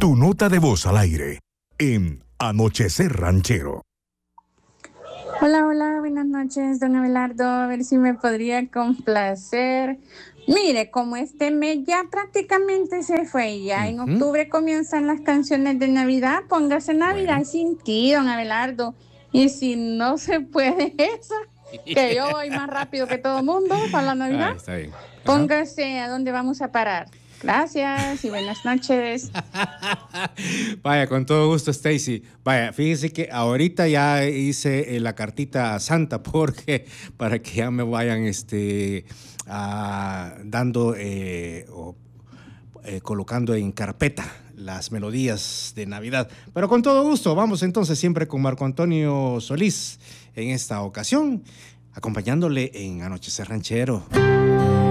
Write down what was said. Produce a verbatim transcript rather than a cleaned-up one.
Tu nota de voz al aire en Anochecer Ranchero. Hola, hola, buenas noches, don Abelardo. A ver si me podría complacer. Mire, como este mes ya prácticamente se fue, ya uh-huh. en octubre comienzan las canciones de Navidad, póngase Navidad bueno. sin ti, don Abelardo. Y si no se puede esa, que yo voy más rápido que todo el mundo para la Navidad, ah, está bien. Póngase a dónde vamos a parar. Gracias y buenas noches. Vaya, con todo gusto, Stacy. Vaya, fíjese que ahorita ya hice eh, la cartita a Santa porque para que ya me vayan este, uh, dando eh, o eh, colocando en carpeta las melodías de Navidad. Pero con todo gusto, vamos entonces siempre con Marco Antonio Solís en esta ocasión, acompañándole en Anochecer Ranchero.